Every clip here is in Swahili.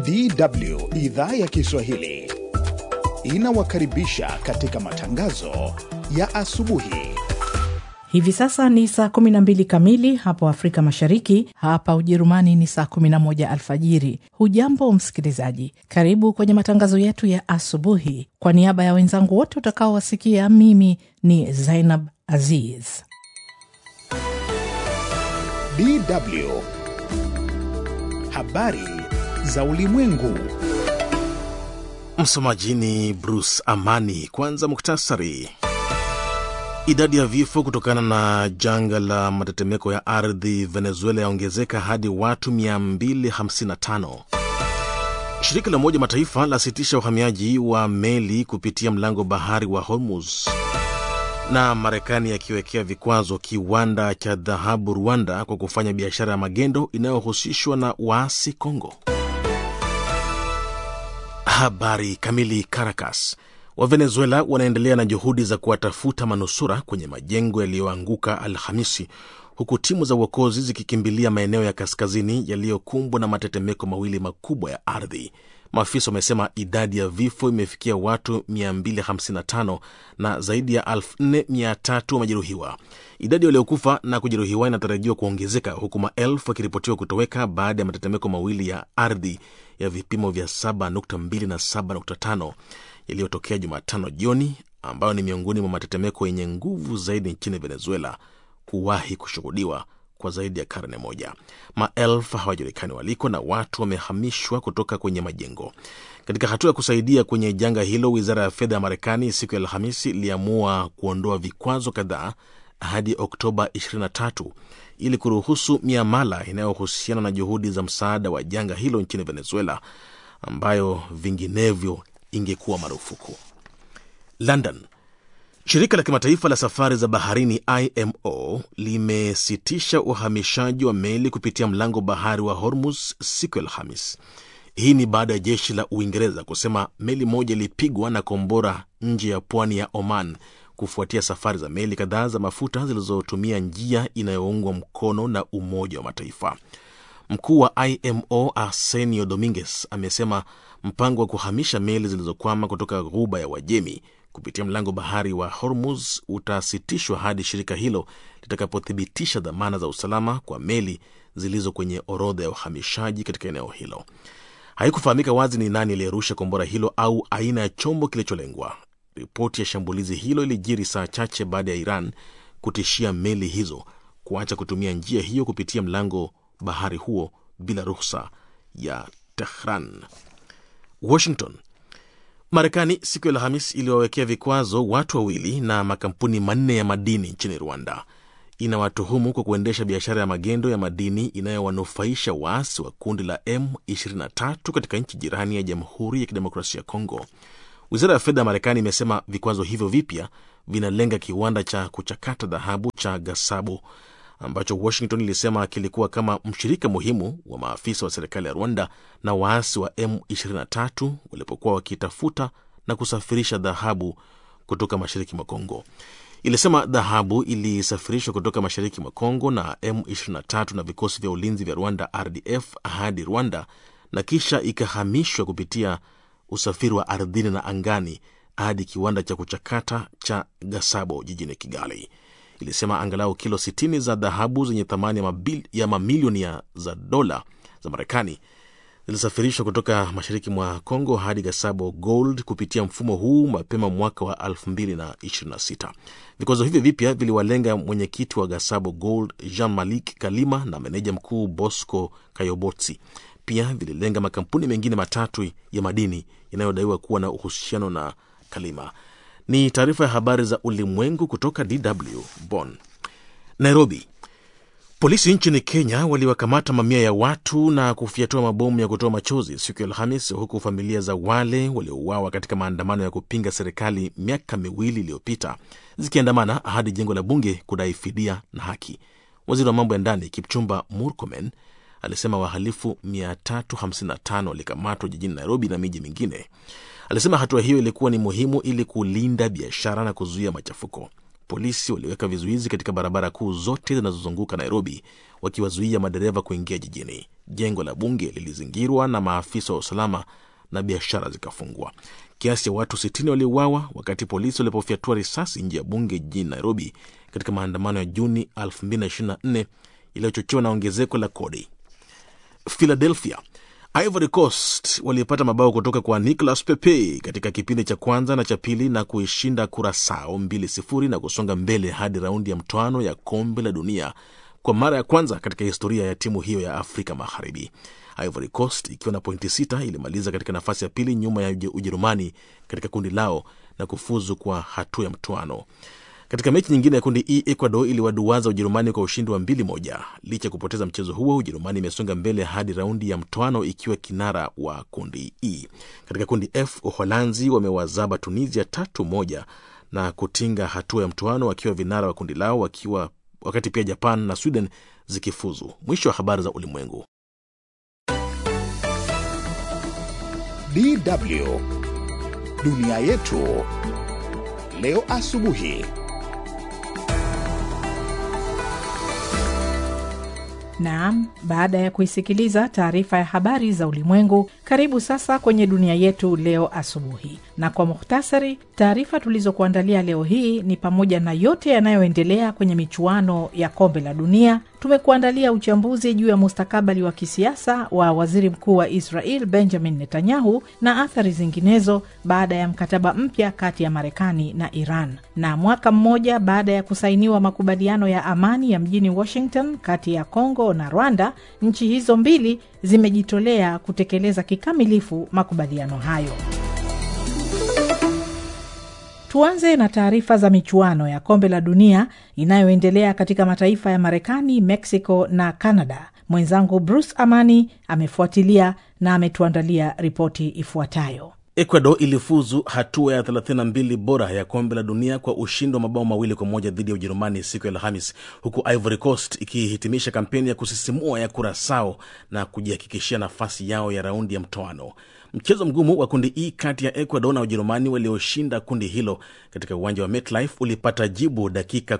DW idhaa ya Kiswahili inawakaribisha katika matangazo ya asubuhi. Hivi sasa ni saa 12 kamili hapo Afrika Mashariki, hapa Ujerumani ni saa 11 alfajiri. Hujambo msikilizaji, karibu kwenye matangazo yetu ya asubuhi. Kwa niaba ya wenzangu wote utakaowasikia, mimi ni Zainab Aziz. DW habari za ulimwengu. Msomaji ni Bruce Amani. Kwanza muktasari. Idadi ya vifo kutokana na janga la matetemeko ya ardhi Venezuela yaongezeka hadi watu 255. Shirika la Umoja Mataifa lasitisha uhamiaji wa meli kupitia mlango bahari wa Hormuz. Na Marekani yakiwekea vikwazo kiwanda cha dhahabu Rwanda kwa kufanya biashara ya magendo inayohusishwa na waasi Kongo. Habari kamili. Caracas. Wa Venezuela wanaendelea na juhudi za kuwatafuta manusura kwenye majengo yaliyoanguka Alhamisi, huku timu za uokozi zikikimbilia maeneo ya kaskazini yaliyokumbwa na matetemeko mawili makubwa ya ardhi. Maafisa wamesema idadi ya vifo imefikia watu 255 na zaidi ya 4,300 wamejeruhiwa. Idadi waliokufa na kujeruhiwa inatarajiwa kuongezeka, huku maelfu yakiripotiwa kutoweka baada ya matetemeko mawili ya ardhi ya vipimo vya 7.2 na 7.5 yaliyotokea Jumatano jioni, ambayo ni miongoni mwa matetemeko yenye nguvu zaidi nchini Venezuela kuwahi kushuhudiwa kwa zaidi ya karne moja. Maelfu hawajulikani waliko na watu wamehamishwa kutoka kwenye majengo. Katika hatua ya kusaidia kwenye janga hilo, Wizara ya Fedha ya Marekani siku ya Alhamisi iliamua kuondoa vikwazo kadhaa hadi Oktoba 23 ili kuruhusu miamala inayohusiana na juhudi za msaada wa janga hilo nchini Venezuela, ambayo vinginevyo ingekuwa marufuku. London. Shirika la kimataifa la safari za baharini IMO limesitisha uhamishaji wa meli kupitia mlango bahari wa Hormuz siku ya Alhamisi. Hii ni baada ya jeshi la Uingereza kusema meli moja ilipigwa na kombora nje ya pwani ya Oman kufuatia safari za meli kadhaa za mafuta zilizotumia njia inayoungwa mkono na Umoja wa Mataifa. Mkuu wa IMO Arsenio Dominguez amesema mpango wa kuhamisha meli zilizokwama kutoka Ghuba ya Uajemi kupitia mlango bahari wa Hormuz utasitishwa hadi shirika hilo litakapothibitisha dhamana za usalama kwa meli zilizo kwenye orodha ya uhamishaji katika eneo hilo. Haikufahamika wazi ni nani aliyerusha kombora hilo au aina ya chombo kilicholengwa. Ripoti ya shambulizi hilo ilijiri saa chache baada ya Iran kutishia meli hizo kuacha kutumia njia hiyo kupitia mlango bahari huo bila ruhusa ya Tehran. Washington. Marekani siku ya Alhamisi iliwawekea vikwazo watu wawili na makampuni manne ya madini nchini Rwanda. Inawatuhumu kwa kuendesha biashara ya magendo ya madini inayowanufaisha waasi wa kundi la M23 katika nchi jirani ya Jamhuri ya Kidemokrasia ya Kongo. Wizara ya Fedha ya Marekani imesema vikwazo hivyo vipya vinalenga kiwanda cha kuchakata dhahabu cha Gasabo ambacho Washington ilisema kilikuwa kama mshirika muhimu wa maafisa wa serikali ya Rwanda na waasi wa M23 walipokuwa wakitafuta na kusafirisha dhahabu kutoka mashariki mwa Kongo. Ilisema dhahabu ilisafirishwa kutoka mashariki mwa Kongo na M23 na vikosi vya ulinzi vya Rwanda RDF hadi Rwanda na kisha ikahamishwa kupitia usafiri wa ardhini na angani hadi kiwanda cha kuchakata cha Gasabo jijini Kigali. Ilisema angalau kilo 60 za dhahabu zenye thamani ya mamilioni za dola za Marekani zilisafirishwa kutoka mashariki mwa Kongo hadi Gasabo Gold kupitia mfumo huu mapema mwaka wa 2026. Vikwazo hivyo vipya viliwalenga mwenyekiti wa Gasabo Gold Jean-Malik Kalima na meneja mkuu Bosco Kayobotsi. Pia vililenga makampuni mengine matatu ya madini yanayodaiwa kuwa na uhusiano na Kalima. Ni taarifa ya habari za ulimwengu kutoka DW Bonn. Nairobi. Polisi nchini Kenya waliwakamata mamia ya watu na kufyatua mabomu ya kutoa machozi siku ya Alhamisi, huku familia za wale waliouawa katika maandamano ya kupinga serikali miaka miwili iliyopita zikiandamana hadi jengo la bunge kudai fidia na haki. Waziri wa mambo ya ndani Kipchumba Murkomen alisema wahalifu 355 walikamatwa jijini Nairobi na miji mingine. Alisema hatua hiyo ilikuwa ni muhimu ili kulinda biashara na kuzuia machafuko. polisi waliweka vizuizi katika barabara kuu zote zinazozunguka Nairobi, wakiwazuia madereva kuingia jijini. Jengo la bunge lilizingirwa na maafisa wa usalama na biashara zikafungwa. Kiasi ya watu 60 waliuawa wakati polisi walipofyatua risasi nje ya bunge jijini Nairobi katika maandamano ya Juni 2024 iliyochochewa na ongezeko la kodi. Philadelphia, Ivory Coast walipata mabao kutoka kwa Nicolas Pepe katika kipindi cha kwanza na cha pili na kuishinda Curaçao 2-0 na kusonga mbele hadi raundi ya mtoano ya kombe la dunia kwa mara ya kwanza katika historia ya timu hiyo ya Afrika Magharibi. Ivory Coast ikiwa na pointi 6 ilimaliza katika nafasi ya pili nyuma ya Ujerumani katika kundi lao na kufuzu kwa hatua ya mtoano. Katika mechi nyingine ya kundi E, Ecuador iliwaduaza Ujerumani kwa ushindi wa 2-1. Licha kupoteza mchezo huo, Ujerumani imesonga mbele hadi raundi ya mtoano ikiwa kinara wa kundi E. Katika kundi F, Uholanzi wamewazaba Tunisia 3-1 na kutinga hatua ya mtoano wakiwa vinara wa kundi lao, wakati pia Japan na Sweden zikifuzu. Mwisho wa habari za ulimwengu. DW Dunia Yetu leo asubuhi. Naam, baada ya kuisikiliza taarifa ya habari za ulimwengu, karibu sasa kwenye dunia yetu leo asubuhi. Na kwa muhtasari, taarifa tulizokuandalia leo hii ni pamoja na yote yanayoendelea kwenye michuano ya kombe la dunia. Tumekuandalia uchambuzi juu ya mustakabali wa kisiasa wa waziri mkuu wa Israel Benjamin Netanyahu na athari zinginezo baada ya mkataba mpya kati ya Marekani na Iran. Na mwaka mmoja baada ya kusainiwa makubaliano ya amani ya mjini Washington kati ya Kongo na Rwanda, nchi hizo mbili zimejitolea kutekeleza kikamilifu makubaliano hayo. Tuanze na taarifa za michuano ya kombe la dunia inayoendelea katika mataifa ya Marekani, Mexico na Canada. Mwenzangu Bruce Amani amefuatilia na ametuandalia ripoti ifuatayo. Ecuador ilifuzu hatua ya 32 bora ya kombe la dunia kwa ushindi wa mabao 2-1 dhidi ya Ujerumani siku ya Alhamisi, huku Ivory Coast ikihitimisha kampeni ya kusisimua ya Curaçao na kujihakikishia nafasi yao ya raundi ya mtoano. Mchezo mgumu wa kundi E kati ya Ecuador na Ujerumani walioshinda kundi hilo katika uwanja wa MetLife ulipata jibu dakika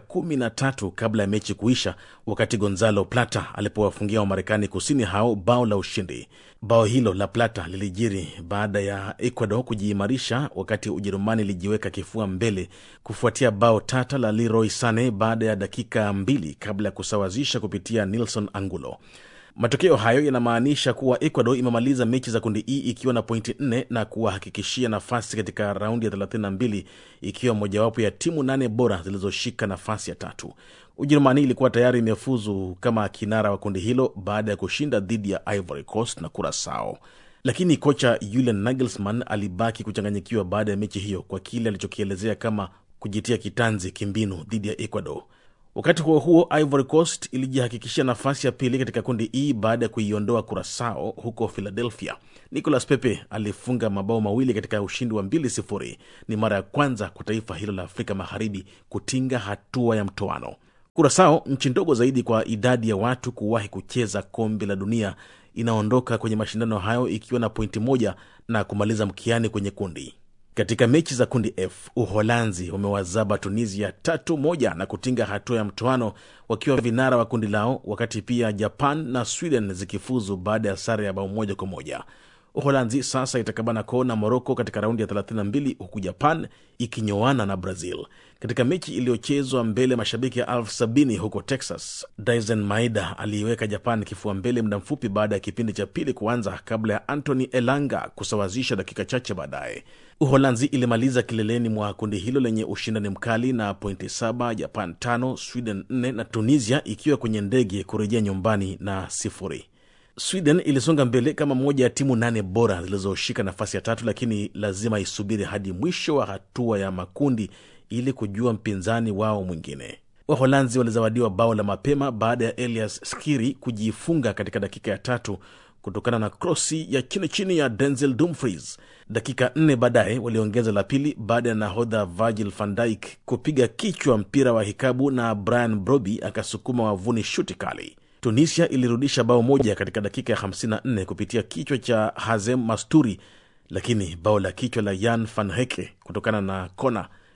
13 kabla ya mechi kuisha, wakati Gonzalo Plata alipowafungia wa Marekani kusini hao bao la ushindi. Bao hilo la Plata lilijiri baada ya Ecuador kujiimarisha, wakati Ujerumani lijiweka kifua mbele kufuatia bao tata la Leroy Sane baada ya dakika 2 kabla ya kusawazisha kupitia Nilson Angulo. Matokeo hayo yanamaanisha kuwa Ecuador imemaliza mechi za kundi E ikiwa na pointi 4 na kuwahakikishia nafasi katika raundi ya 32 ikiwa mojawapo ya timu 8 bora zilizoshika nafasi ya 3. Ujerumani ilikuwa tayari imefuzu kama kinara wa kundi hilo baada ya kushinda dhidi ya Ivory Coast na Curaçao. Lakini kocha Julian Nagelsmann alibaki kuchanganyikiwa baada ya mechi hiyo kwa kile alichokielezea kama kujitia kitanzi kimbinu dhidi ya Ecuador. Wakati huo huo, Ivory Coast ilijihakikishia nafasi ya pili katika kundi E baada ya kuiondoa Curaçao huko Philadelphia. Nicolas Pepe alifunga mabao 2 katika ushindi wa 2-0. Ni mara ya kwanza kwa taifa hilo la Afrika Magharibi kutinga hatua ya mtoano. Curaçao, nchi ndogo zaidi kwa idadi ya watu kuwahi kucheza kombe la dunia, inaondoka kwenye mashindano hayo ikiwa na pointi 1 na kumaliza mkiani kwenye kundi. Katika mechi za kundi F, Uholanzi wamewazaba Tunisia 3-1 na kutinga hatua ya mtoano wakiwa vinara wa kundi lao, wakati pia Japan na Sweden zikifuzu baada ya sare ya bao 1-1. Uholanzi sasa itakabana koo na Morocco katika raundi ya 32, huku Japan ikinyoana na Brazil. Katika mechi iliyochezwa mbele mashabiki ya 70,000 huko Texas, Daisen Maeda aliiweka Japan kifua mbele muda mfupi baada ya kipindi cha pili kuanza kabla ya Anthony Elanga kusawazisha dakika chache baadaye. Uholanzi ilimaliza kileleni mwa kundi hilo lenye ushindani mkali na pointi 7, Japan 5, Sweden 4 na Tunisia ikiwa kwenye ndege kurejea nyumbani na 0. Sweden ilisonga mbele kama moja ya timu 8 bora zilizoshika nafasi ya 3, lakini lazima isubiri hadi mwisho wa hatua ya makundi ili kujua mpinzani wao mwingine. Waholanzi walizawadiwa bao la mapema baada ya Elias Skiri kujifunga katika dakika ya 3 kutokana na krosi ya chini ya Denzel Dumfries. Dakika 4 baadaye waliongeza la pili baada ya nahodha Virgil van Dijk kupiga kichwa mpira wa hikabu na Brian Broby akasukuma wavuni shuti kali. Tunisia ilirudisha bao 1 katika dakika ya 54 kupitia kichwa cha Hazem Masturi, lakini bao la kichwa la Jan van Hecke kutokana na kona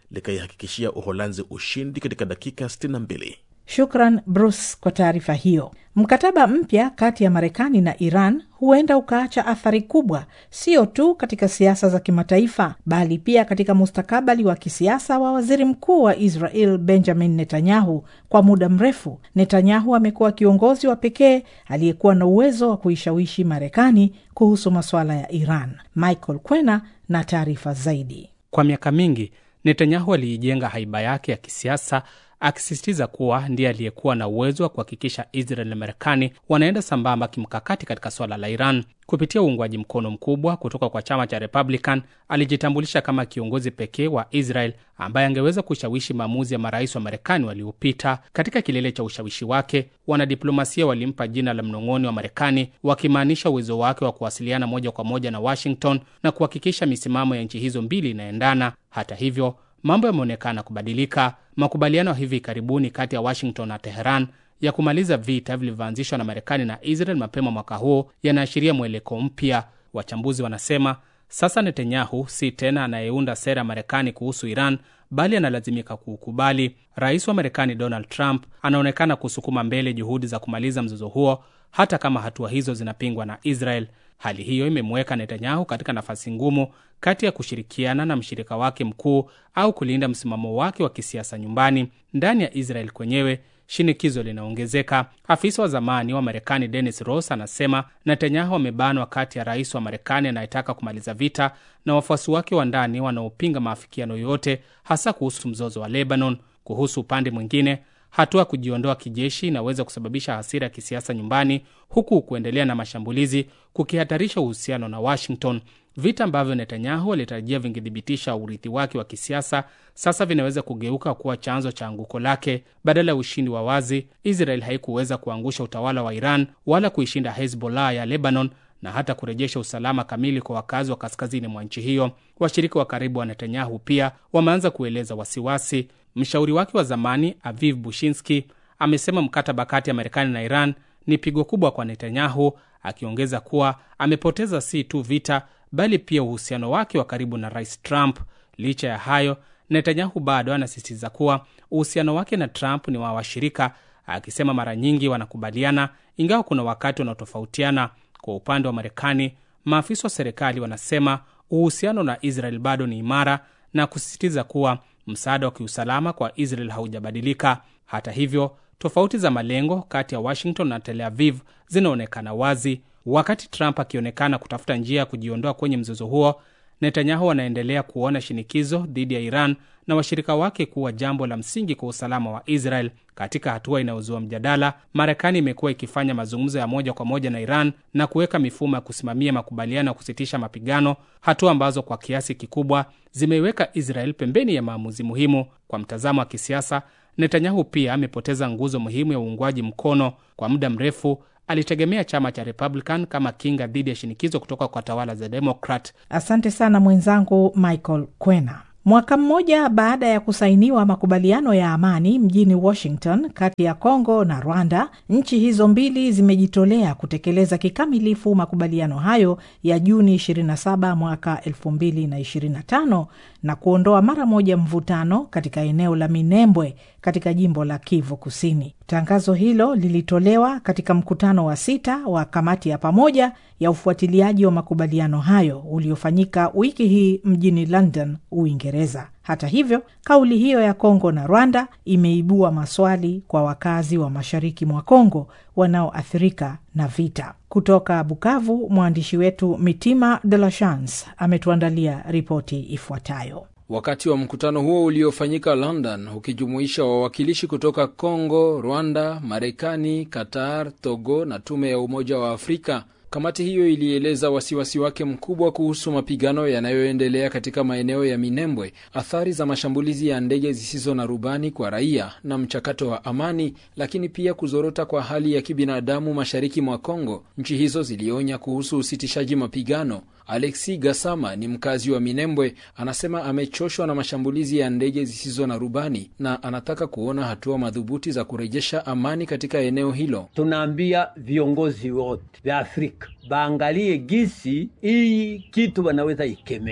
likaihakikishia Uholanzi ushindi katika dakika 62. Shukran Bruce kwa taarifa hiyo. Mkataba mpya kati ya Marekani na Iran huenda ukaacha athari kubwa, sio tu katika siasa za kimataifa, bali pia katika mustakabali wa kisiasa wa waziri mkuu wa Israel Benjamin Netanyahu. Kwa muda mrefu, Netanyahu amekuwa kiongozi wa pekee aliyekuwa na uwezo wa kuishawishi Marekani kuhusu masuala ya Iran. Michael Kwena na taarifa zaidi. Kwa miaka mingi, Netanyahu aliijenga haiba yake ya kisiasa, akisisitiza kuwa ndiye aliyekuwa na uwezo wa kuhakikisha Israel na Marekani wanaenda sambamba kimkakati katika swala la Iran. Kupitia uungwaji mkono mkubwa kutoka kwa chama cha Republican, alijitambulisha kama kiongozi pekee wa Israel ambaye angeweza kushawishi maamuzi ya marais wa Marekani waliopita. Katika kilele cha ushawishi wake, wanadiplomasia walimpa jina la mnong'oni wa Marekani, wakimaanisha uwezo wake wa kuwasiliana moja kwa moja na Washington na kuhakikisha misimamo ya nchi hizo mbili inaendana. Hata hivyo, mambo yameonekana kubadilika. Makubaliano hivi karibuni kati ya Washington na Teheran ya kumaliza vita vilivyoanzishwa na Marekani na Israel mapema mwaka huo yanaashiria mwelekeo mpya. Wachambuzi wanasema sasa Netanyahu si tena anayeunda sera Marekani kuhusu Iran, bali analazimika kuukubali. Rais wa Marekani Donald Trump anaonekana kusukuma mbele juhudi za kumaliza mzozo huo, hata kama hatua hizo zinapingwa na Israel. Hali hiyo imemweka Netanyahu katika nafasi ngumu kati ya kushirikiana na mshirika wake mkuu au kulinda msimamo wake wa kisiasa nyumbani. Ndani ya Israel kwenyewe, shinikizo linaongezeka. Afisa wa zamani wa Marekani Dennis Ross anasema Netanyahu amebanwa kati ya rais wa Marekani anayetaka kumaliza vita na wafuasi wake wa ndani wanaopinga maafikiano yote, hasa kuhusu mzozo wa Lebanon. Kuhusu upande mwingine, hatua kujiondoa kijeshi inaweza kusababisha hasira ya kisiasa nyumbani, huku kuendelea na mashambulizi kukihatarisha uhusiano na Washington. Vita ambavyo Netanyahu alitarajia vingedhibitisha urithi wake wa kisiasa sasa vinaweza kugeuka kuwa chanzo cha anguko lake. Badala ya ushindi wa wazi, Israel haikuweza kuangusha utawala wa Iran wala kuishinda Hezbollah ya Lebanon na hata kurejesha usalama kamili kwa wakazi wa kaskazini mwa nchi hiyo. Washirika wa karibu wa Netanyahu pia wameanza kueleza wasiwasi. Mshauri wake wa zamani Aviv Bushinsky amesema mkataba kati ya Marekani na Iran ni pigo kubwa kwa Netanyahu, akiongeza kuwa amepoteza si tu vita bali pia uhusiano wake wa karibu na Rais Trump. Licha ya hayo, Netanyahu bado anasisitiza kuwa uhusiano wake na Trump ni wa washirika, akisema mara nyingi wanakubaliana ingawa kuna wakati wanaotofautiana. Kwa upande wa Marekani, maafisa wa serikali wanasema uhusiano na Israel bado ni imara na kusisitiza kuwa msaada wa kiusalama kwa Israel haujabadilika. Hata hivyo, tofauti za malengo kati ya Washington na Tel Aviv zinaonekana wazi. Wakati Trump akionekana kutafuta njia ya kujiondoa kwenye mzozo huo, Netanyahu anaendelea kuona shinikizo dhidi ya Iran na washirika wake kuwa jambo la msingi kwa usalama wa Israel. Katika hatua inayozua mjadala, Marekani imekuwa ikifanya mazungumzo ya moja kwa moja na Iran na kuweka mifumo ya kusimamia makubaliano ya kusitisha mapigano, hatua ambazo kwa kiasi kikubwa zimeiweka Israel pembeni ya maamuzi muhimu. Kwa mtazamo wa kisiasa, Netanyahu pia amepoteza nguzo muhimu ya uungwaji mkono. Kwa muda mrefu alitegemea chama cha Republican kama kinga dhidi ya shinikizo kutoka kwa tawala za Democrat. Asante sana mwenzangu Michael Kwena. Mwaka mmoja baada ya kusainiwa makubaliano ya amani mjini Washington kati ya Kongo na Rwanda, nchi hizo mbili zimejitolea kutekeleza kikamilifu makubaliano hayo ya Juni 27 mwaka 2025 na kuondoa mara moja mvutano katika eneo la Minembwe katika jimbo la Kivu Kusini. Tangazo hilo lilitolewa katika mkutano wa 6 wa kamati ya pamoja ya ufuatiliaji wa makubaliano hayo uliofanyika wiki hii mjini London, Uingereza. Hata hivyo, kauli hiyo ya Kongo na Rwanda imeibua maswali kwa wakazi wa mashariki mwa Kongo wanaoathirika na vita. Kutoka Bukavu, mwandishi wetu Mitima de la Chance ametuandalia ripoti ifuatayo. Wakati wa mkutano huo uliofanyika London, ukijumuisha wawakilishi kutoka Kongo, Rwanda, Marekani, Qatar, Togo na tume ya Umoja wa Afrika, kamati hiyo ilieleza wasiwasi wake mkubwa kuhusu mapigano yanayoendelea katika maeneo ya Minembwe, athari za mashambulizi ya ndege zisizo na rubani kwa raia na mchakato wa amani, lakini pia kuzorota kwa hali ya kibinadamu mashariki mwa Kongo. Nchi hizo zilionya kuhusu usitishaji mapigano. Alexi Gasama ni mkazi wa Minembwe, anasema amechoshwa na mashambulizi ya ndege zisizo na rubani na anataka kuona hatua madhubuti za kurejesha amani katika eneo hilo. Tunaambia viongozi wote vya Afrika baangalie gisi hii kitu wanaweza ikemei.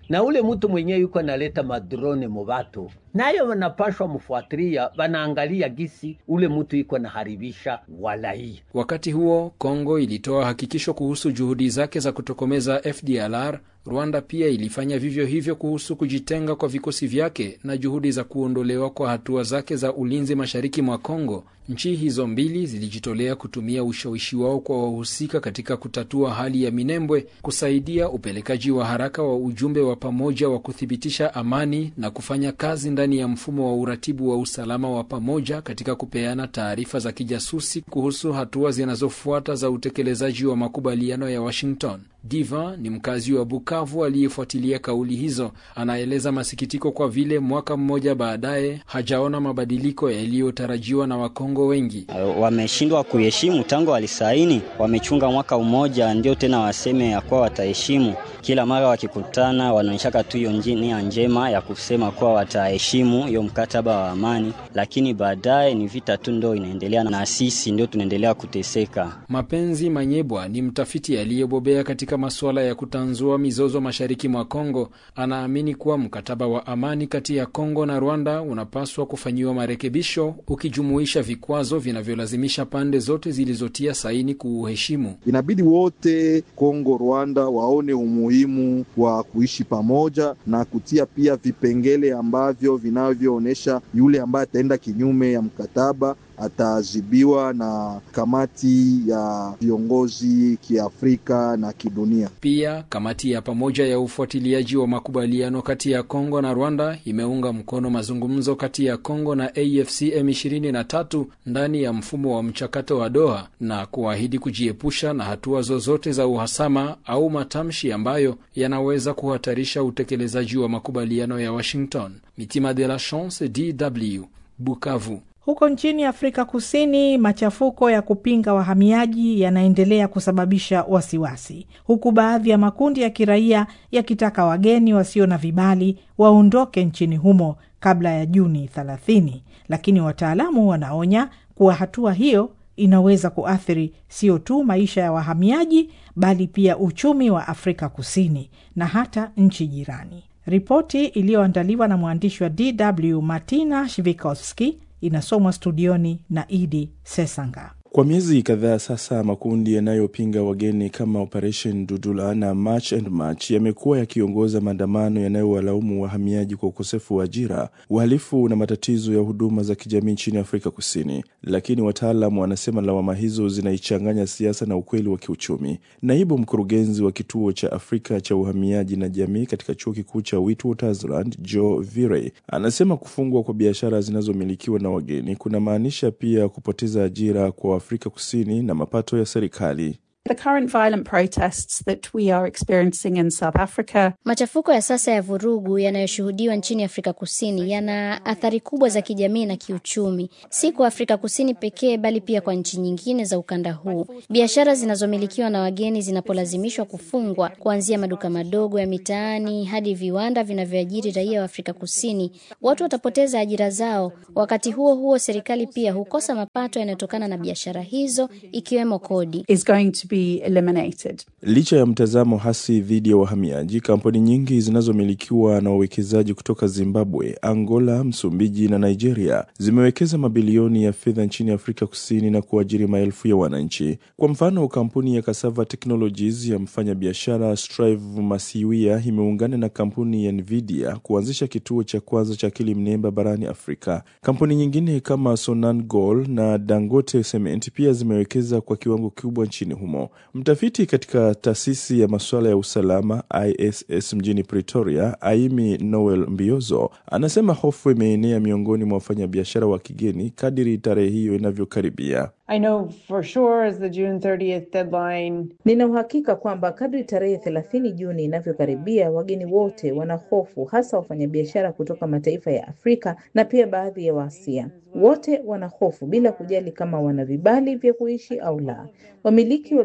na ule mtu mwenyewe yuko analeta madrone mubatu, nayo wanapashwa mfuatilia, wanaangalia gisi ule mtu yuko naharibisha walai. Wakati huo Kongo ilitoa hakikisho kuhusu juhudi zake za kutokomeza FDLR. Rwanda pia ilifanya vivyo hivyo kuhusu kujitenga kwa vikosi vyake na juhudi za kuondolewa kwa hatua zake za ulinzi mashariki mwa Kongo. Nchi hizo mbili zilijitolea kutumia ushawishi wao kwa wahusika katika kutatua hali ya Minembwe, kusaidia upelekaji wa haraka wa ujumbe wa pamoja wa kuthibitisha amani na kufanya kazi ndani ya mfumo wa uratibu wa usalama wa pamoja katika kupeana taarifa za kijasusi kuhusu hatua zinazofuata za utekelezaji wa makubaliano ya Washington. Diva ni mkazi wa Bukavu aliyefuatilia kauli hizo. Anaeleza masikitiko kwa vile mwaka mmoja baadaye hajaona mabadiliko yaliyotarajiwa na Wakongo wengi. Wameshindwa kuheshimu tangu walisaini, wamechunga mwaka mmoja ndio tena waseme ya kuwa wataheshimu. Kila mara wakikutana wanaonyesha tu hiyo nia njema ya kusema kuwa wataheshimu hiyo mkataba wa amani, lakini baadaye ni vita tu ndio inaendelea na sisi ndio tunaendelea kuteseka. Mapenzi Manyebwa ni mtafiti aliyebobea katika masuala ya kutanzua mizozo mashariki mwa Kongo. Anaamini kuwa mkataba wa amani kati ya Kongo na Rwanda unapaswa kufanyiwa marekebisho, ukijumuisha vikwazo vinavyolazimisha pande zote zilizotia saini kuuheshimu. Inabidi wote Kongo Rwanda waone umuhimu wa kuishi pamoja na kutia pia vipengele ambavyo vinavyoonyesha yule ambaye ataenda kinyume ya mkataba atazibiwa na kamati ya viongozi kiafrika na kidunia. Pia kamati ya pamoja ya ufuatiliaji wa makubaliano kati ya Kongo na Rwanda imeunga mkono mazungumzo kati ya Kongo na AFC M23 ndani ya mfumo wa mchakato wa Doha na kuahidi kujiepusha na hatua zozote za uhasama au matamshi ambayo yanaweza kuhatarisha utekelezaji wa makubaliano ya Washington. Mitima de la Chance, DW, Bukavu. Huko nchini Afrika Kusini, machafuko ya kupinga wahamiaji yanaendelea kusababisha wasiwasi, huku baadhi ya makundi ya kiraia yakitaka wageni wasio na vibali waondoke nchini humo kabla ya Juni 30. Lakini wataalamu wanaonya kuwa hatua hiyo inaweza kuathiri sio tu maisha ya wahamiaji bali pia uchumi wa Afrika Kusini na hata nchi jirani. Ripoti iliyoandaliwa na mwandishi wa DW Martina Shvikovski inasomwa studioni na Idi Sesanga. Kwa miezi kadhaa sasa, makundi yanayopinga wageni kama Operation Dudula na March and March yamekuwa yakiongoza maandamano yanayowalaumu wahamiaji kwa ukosefu wa ajira, uhalifu na matatizo ya huduma za kijamii nchini Afrika Kusini. Lakini wataalamu wanasema lawama hizo zinaichanganya siasa na ukweli wa kiuchumi. Naibu mkurugenzi wa kituo cha Afrika cha uhamiaji na jamii katika chuo kikuu cha Witwatersrand, Joe Virey, anasema kufungwa kwa biashara zinazomilikiwa na wageni kuna maanisha pia kupoteza ajira kwa Afrika Kusini na mapato ya serikali. The current violent protests that we are experiencing in South Africa. Machafuko ya sasa ya vurugu yanayoshuhudiwa nchini Afrika Kusini yana athari kubwa za kijamii na kiuchumi, si kwa Afrika Kusini pekee bali pia kwa nchi nyingine za ukanda huu. Biashara zinazomilikiwa na wageni zinapolazimishwa kufungwa, kuanzia maduka madogo ya mitaani hadi viwanda vinavyoajiri raia wa Afrika Kusini, watu watapoteza ajira zao. Wakati huo huo, serikali pia hukosa mapato yanayotokana na biashara hizo, ikiwemo kodi. Is going to be eliminated. Licha ya mtazamo hasi dhidi ya wahamiaji, kampuni nyingi zinazomilikiwa na wawekezaji kutoka Zimbabwe, Angola, Msumbiji na Nigeria zimewekeza mabilioni ya fedha nchini Afrika Kusini na kuajiri maelfu ya wananchi. Kwa mfano, kampuni ya Cassava Technologies ya mfanyabiashara Strive Masiwia imeungana na kampuni ya Nvidia kuanzisha kituo cha kwanza cha akili mnemba barani Afrika. Kampuni nyingine kama Sonan Gold na Dangote Cement pia zimewekeza kwa kiwango kikubwa nchini humo. Mtafiti katika taasisi ya masuala ya usalama ISS mjini Pretoria, Aimi Noel Mbiozo, anasema hofu imeenea miongoni mwa wafanyabiashara wa kigeni kadiri tarehe hiyo inavyokaribia. I know for sure as the June 30th deadline. Nina uhakika kwamba kadri tarehe 30 Juni inavyokaribia, wageni wote wana hofu, hasa wafanyabiashara kutoka mataifa ya Afrika na pia baadhi ya Asia. Wote wana hofu bila kujali kama wana vibali vya kuishi au la. Wamiliki wa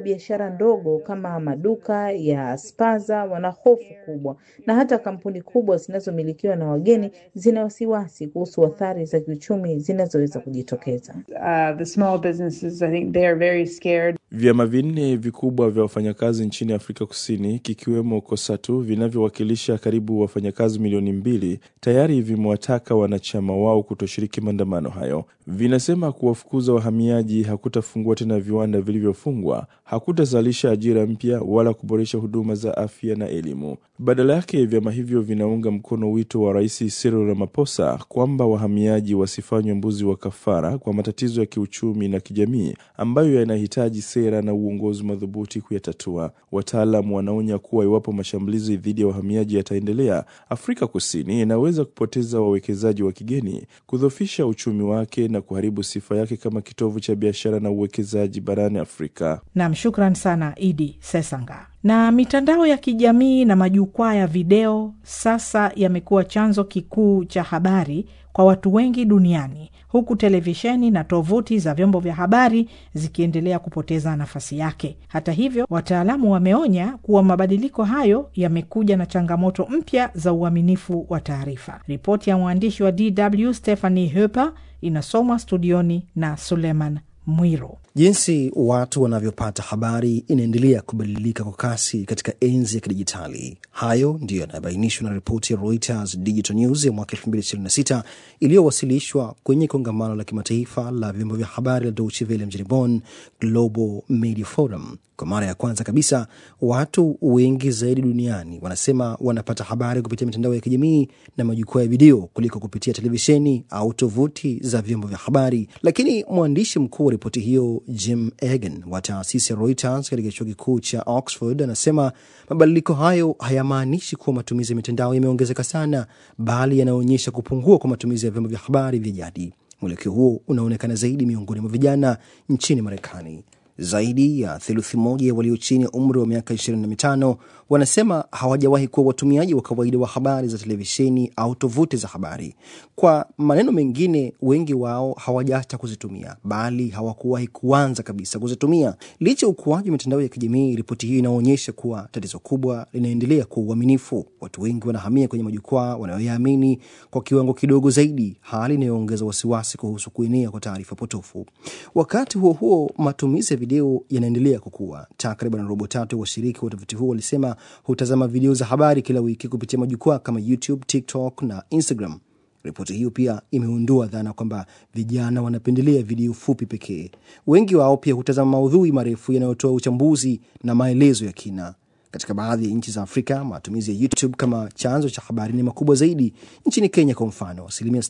biashara ndogo kama maduka ya spaza wana hofu kubwa, na hata kampuni kubwa zinazomilikiwa na wageni zina wasiwasi kuhusu athari za kiuchumi zinazoweza kujitokeza. The small businesses, I think they are very scared. Vyama vinne vikubwa vya wafanyakazi nchini Afrika Kusini, kikiwemo COSATU vinavyowakilisha karibu wafanyakazi milioni 2, tayari vimewataka wanachama wao kutoshiriki maandamano hayo. Vinasema kuwafukuza wahamiaji hakutafungua tena viwanda vilivyofungwa, hakutazalisha ajira mpya wala kuboresha huduma za afya na elimu. Badala yake, vyama hivyo vinaunga mkono wito wa Rais Cyril Ramaphosa kwamba wahamiaji wasifanywe mbuzi wa kafara kwa matatizo ya kiuchumi na kijamii ambayo yanahitaji sera na uongozi madhubuti kuyatatua. Wataalamu wanaonya kuwa iwapo mashambulizi dhidi ya wahamiaji yataendelea, Afrika Kusini inaweza kupoteza wawekezaji wa kigeni, kudhoofisha uchumi wake na kuharibu sifa yake kama kitovu cha biashara na uwekezaji barani Afrika. Naam, shukran sana Idi Sesanga. Na mitandao ya kijamii na majukwaa ya video sasa yamekuwa chanzo kikuu cha habari kwa watu wengi duniani, huku televisheni na tovuti za vyombo vya habari zikiendelea kupoteza nafasi yake. Hata hivyo, wataalamu wameonya kuwa mabadiliko hayo yamekuja na changamoto mpya za uaminifu wa taarifa. Ripoti ya mwandishi wa DW Stephanie Hooper inasomwa studioni na Suleiman Mwiro. Jinsi watu wanavyopata habari inaendelea kubadilika kwa kasi katika enzi ya kidijitali. Hayo ndiyo yanabainishwa na ripoti ya Reuters Digital News ya mwaka 2026 iliyowasilishwa kwenye kongamano la kimataifa la vyombo vya habari la Deutsche Welle mjini Bonn, Global Media Forum. Kwa mara ya kwanza kabisa, watu wengi zaidi duniani wanasema wanapata habari kupitia mitandao ya kijamii na majukwaa ya video kuliko kupitia televisheni au tovuti za vyombo vya habari. Lakini mwandishi mkuu wa ripoti hiyo, Jim Egan wa taasisi ya Reuters katika chuo kikuu cha Oxford, anasema mabadiliko hayo hayamaanishi kuwa matumizi ya mitandao yameongezeka sana, bali yanaonyesha kupungua kwa matumizi ya vyombo vya habari vya jadi. Mwelekeo huo unaonekana zaidi miongoni mwa vijana nchini Marekani. Zaidi ya theluthi moja ya walio chini ya umri wa miaka 25 wanasema hawajawahi kuwa watumiaji wa kawaida wa habari za televisheni au tovuti za habari. Kwa maneno mengine, wengi wao hawajaacha kuzitumia, bali hawakuwahi kuanza kabisa kuzitumia. Licha ukuaji wa mitandao ya kijamii, ripoti hii inaonyesha kuwa tatizo kubwa linaendelea kwa uaminifu. Watu wengi wanahamia kwenye majukwaa wanayoyaamini kwa kiwango kidogo zaidi, hali inayoongeza wasiwasi kuhusu kuenea kwa taarifa potofu. Wakati huo huo, matumizi ya video yanaendelea kukua. Takriban robo tatu washiriki wa utafiti huo walisema hutazama video za habari kila wiki kupitia majukwaa kama YouTube, TikTok na Instagram. Ripoti hiyo pia imeondoa dhana kwamba vijana wanapendelea video fupi pekee. Wengi wao pia hutazama maudhui marefu yanayotoa uchambuzi na maelezo ya kina. Katika baadhi ya nchi za Afrika, matumizi ya YouTube kama chanzo cha habari ni makubwa zaidi. Nchini Kenya kwa mfano,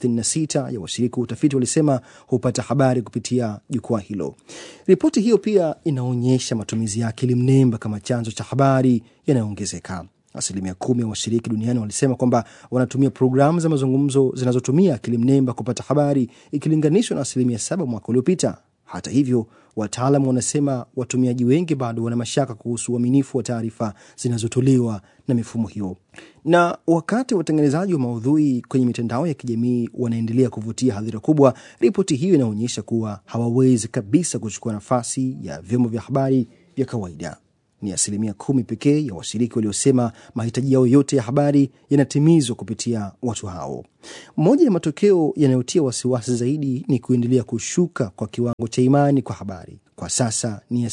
66% ya washiriki wa utafiti walisema hupata habari kupitia jukwaa hilo. Ripoti hiyo pia inaonyesha matumizi ya akili mnemba kama chanzo cha habari yanayoongezeka. 10% ya washiriki duniani walisema kwamba wanatumia programu za mazungumzo zinazotumia akili mnemba kupata habari, ikilinganishwa na 7% mwaka uliopita. Hata hivyo, wataalamu wanasema watumiaji wengi bado wana mashaka kuhusu uaminifu wa taarifa zinazotolewa na mifumo hiyo. Na wakati watengenezaji wa maudhui kwenye mitandao ya kijamii wanaendelea kuvutia hadhira kubwa, ripoti hiyo inaonyesha kuwa hawawezi kabisa kuchukua nafasi ya vyombo vya habari vya kawaida. Ni 10% pekee ya washiriki waliosema mahitaji yao yote ya habari yanatimizwa kupitia watu hao. Moja ya matokeo yanayotia wasiwasi zaidi ni kuendelea kushuka kwa kiwango cha imani kwa habari. Kwa sasa ni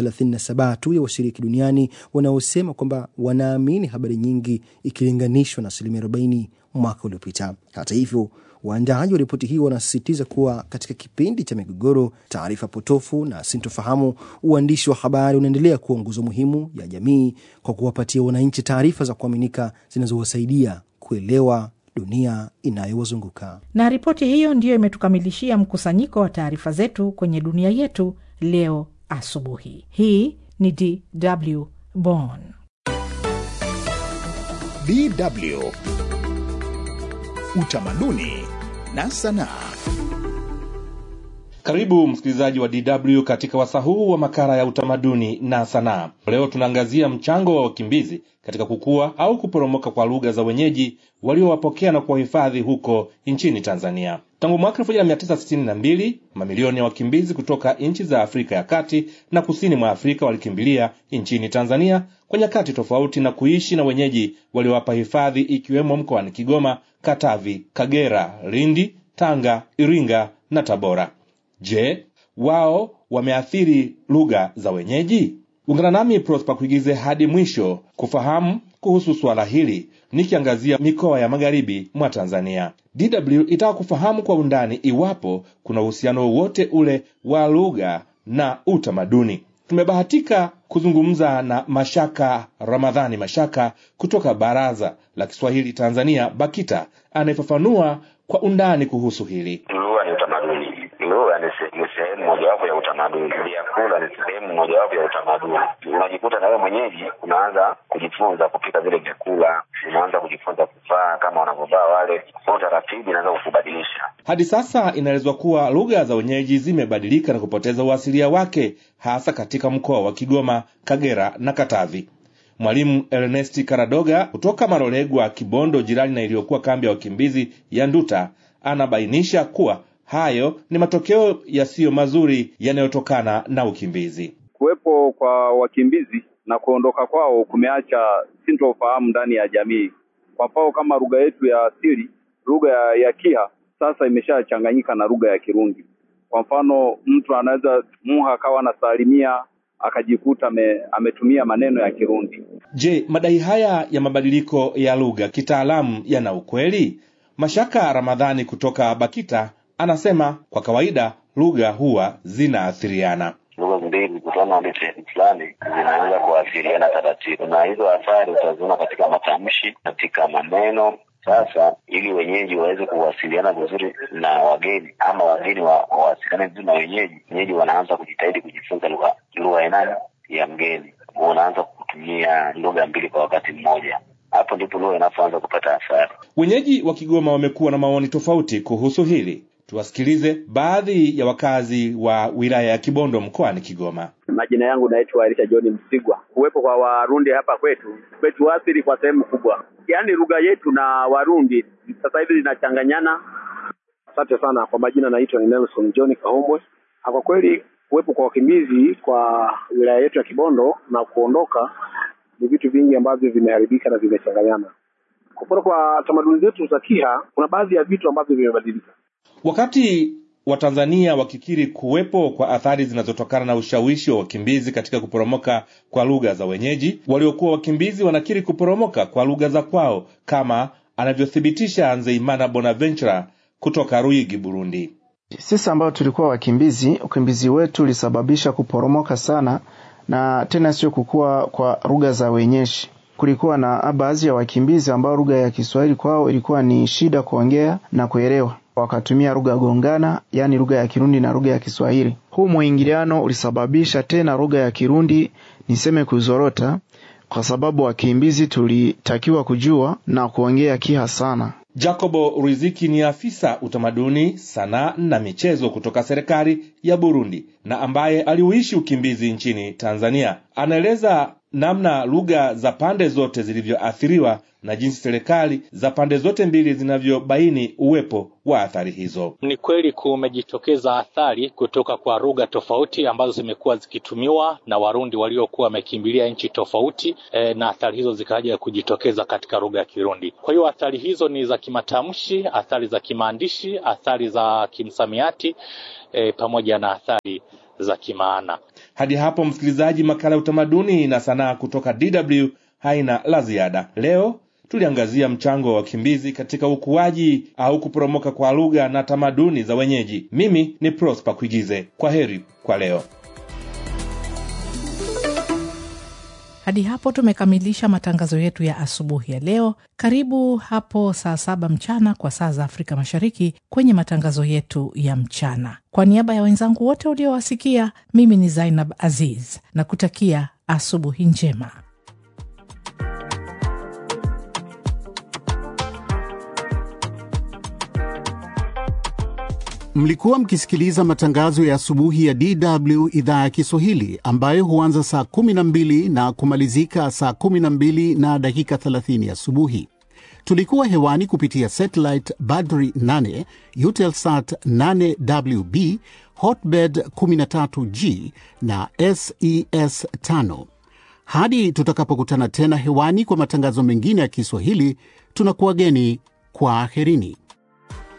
37% tu ya washiriki duniani wanaosema kwamba wanaamini habari nyingi, ikilinganishwa na 40% mwaka uliopita. Hata hivyo, waandaaji wa ripoti hii wanasisitiza kuwa katika kipindi cha migogoro, taarifa potofu na sintofahamu, uandishi wa habari unaendelea kuwa nguzo muhimu ya jamii kwa kuwapatia wananchi taarifa za kuaminika zinazowasaidia kuelewa dunia inayowazunguka. Na ripoti hiyo ndiyo imetukamilishia mkusanyiko wa taarifa zetu kwenye dunia yetu leo asubuhi. Hii ni DW Bonn. DW Utamaduni na sanaa. Karibu msikilizaji wa DW katika wasaa huu wa makala ya utamaduni na sanaa. Leo tunaangazia mchango wa wakimbizi katika kukua au kuporomoka kwa lugha za wenyeji waliowapokea na kuwahifadhi huko nchini Tanzania. Tangu mwaka 1962 mamilioni ya wakimbizi kutoka nchi za Afrika ya Kati na kusini mwa Afrika walikimbilia nchini Tanzania kwa nyakati tofauti na kuishi na wenyeji waliowapa hifadhi, ikiwemo mkoani Kigoma, Katavi, Kagera, Lindi, Tanga, Iringa na Tabora. Je, wao wameathiri lugha za wenyeji? Ungana nami Prosper Kuigize hadi mwisho kufahamu kuhusu swala hili, nikiangazia mikoa ya magharibi mwa Tanzania. DW itaka kufahamu kwa undani iwapo kuna uhusiano wote ule wa lugha na utamaduni. Tumebahatika kuzungumza na Mashaka Ramadhani Mashaka kutoka Baraza la Kiswahili Tanzania BAKITA, anayefafanua kwa undani kuhusu hili. Lugha ni utamaduni. Lugha ni sehemu mojawapo ya utamaduni. Vyakula ni sehemu mojawapo ya utamaduni. Unajikuta na wewe mwenyeji unaanza kujifunza kupika vile vyakula, unaanza kujifunza kuvaa kama wanavyovaa wale, kwa taratibu inaanza kukubadilisha. Hadi sasa inaelezwa kuwa lugha za wenyeji zimebadilika na kupoteza uasilia wake, hasa katika mkoa wa Kigoma, Kagera na Katavi. Mwalimu Ernest Karadoga kutoka Marolegwa, Kibondo, jirani na iliyokuwa kambi ya wakimbizi ya Nduta, anabainisha kuwa hayo ni matokeo yasiyo mazuri yanayotokana na ukimbizi. Kuwepo kwa wakimbizi na kuondoka kwao kumeacha sintofahamu ndani ya jamii. Kwa mfano kama lugha yetu ya asili, lugha ya Kiha sasa imeshachanganyika na lugha ya Kirundi. Kwa mfano mtu anaweza muha akawa anasalimia akajikuta ametumia maneno ya Kirundi. Je, madai haya ya mabadiliko ya lugha kitaalamu yana ukweli? Mashaka Ramadhani kutoka BAKITA anasema kwa kawaida lugha huwa zinaathiriana. Lugha mbili kutana na sehemu fulani zinaanza kuathiriana taratibu, na hizo athari utaziona katika matamshi, katika maneno. Sasa ili wenyeji waweze kuwasiliana vizuri na wageni, ama wageni wawasiliane vizuri na wenyeji wanaanza kujitahidi kujifunza lugha ya mgeni. Wanaanza kutumia lugha mbili kwa wakati mmoja. Hapo ndipo lugha inaanza kupata athari. Wenyeji wa Kigoma wamekuwa na maoni tofauti kuhusu hili. Tuwasikilize baadhi ya wakazi wa wilaya ya Kibondo mkoani Kigoma. Majina yangu naitwa Elisha John Msigwa. Kuwepo kwa Warundi hapa kwetu athiri kwa sehemu kubwa. Yaani lugha yetu na Warundi sasa hivi zinachanganyana. Asante sana. Kwa majina naitwa Nelson John Kaombwe. Kwa kweli kuwepo kwa wakimbizi kwa wilaya yetu ya Kibondo na kuondoka ni vitu vingi ambavyo vimeharibika na vimechanganyana. Kwa tamaduni zetu za Kiha kuna baadhi ya vitu ambavyo vimebadilika. Wakati wa Tanzania wakikiri kuwepo kwa athari zinazotokana na ushawishi wa wakimbizi katika kuporomoka kwa lugha za wenyeji, waliokuwa wakimbizi wanakiri kuporomoka kwa lugha za kwao, kama anavyothibitisha Nzeimana Bonaventura kutoka Ruyigi, Burundi. Sisi ambao tulikuwa wakimbizi, ukimbizi wetu ulisababisha kuporomoka sana, na tena sio kukua kwa lugha za wenyeji. Kulikuwa na baadhi ya wakimbizi ambao lugha ya Kiswahili kwao ilikuwa ni shida kuongea na kuelewa, wakatumia lugha gongana, yani lugha ya Kirundi na lugha ya Kiswahili. Huu muingiliano ulisababisha tena lugha ya Kirundi niseme kuzorota, kwa sababu wakimbizi tulitakiwa kujua na kuongea Kiha sana. Jacobo Riziki ni afisa utamaduni, sanaa na michezo kutoka serikali ya Burundi na ambaye aliuishi ukimbizi nchini Tanzania. Anaeleza namna lugha za pande zote zilivyoathiriwa na jinsi serikali za pande zote mbili zinavyobaini uwepo wa athari hizo. Ni kweli kumejitokeza athari kutoka kwa lugha tofauti ambazo zimekuwa zikitumiwa na Warundi waliokuwa wamekimbilia nchi tofauti, na athari hizo zikaja kujitokeza katika lugha ya Kirundi. Kwa hiyo athari hizo ni za kimatamshi, athari za kimaandishi, athari za kimsamiati, pamoja na athari za kimaana. Hadi hapo msikilizaji, makala ya utamaduni na sanaa kutoka DW haina la ziada. Leo tuliangazia mchango wa wakimbizi katika ukuaji au kuporomoka kwa lugha na tamaduni za wenyeji. Mimi ni Prosper Kuigize. Kwa heri kwa leo. Hadi hapo tumekamilisha matangazo yetu ya asubuhi ya leo. Karibu hapo saa 7 mchana kwa saa za Afrika Mashariki kwenye matangazo yetu ya mchana. Kwa niaba ya wenzangu wote uliowasikia, mimi ni Zainab Aziz na kutakia asubuhi njema. Mlikuwa mkisikiliza matangazo ya asubuhi ya DW idhaa ya Kiswahili ambayo huanza saa 12 na kumalizika saa 12 na dakika 30 asubuhi. Tulikuwa hewani kupitia satellite Badri 8, Eutelsat 8WB, Hotbird 13G na SES 5. Hadi tutakapokutana tena hewani kwa matangazo mengine ya Kiswahili, tunakuwageni kwa aherini.